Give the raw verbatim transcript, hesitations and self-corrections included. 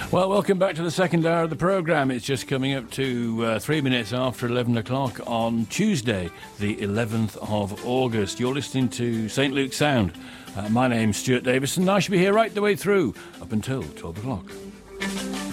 Well, welcome back to the second hour of the programme. It's just coming up to uh, three minutes after eleven o'clock on Tuesday, the eleventh of August. You're listening to Saint Luke's Sound. Uh, my name's Stuart Davison, and I shall be here right the way through up until twelve o'clock.